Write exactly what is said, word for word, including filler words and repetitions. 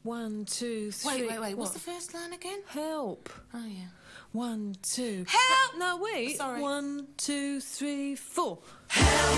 One, two, three... Wait, wait, wait. What's What? the first line again? Help. Oh, yeah. One, two... Help! No, wait. Sorry. One, two, three, four. Help!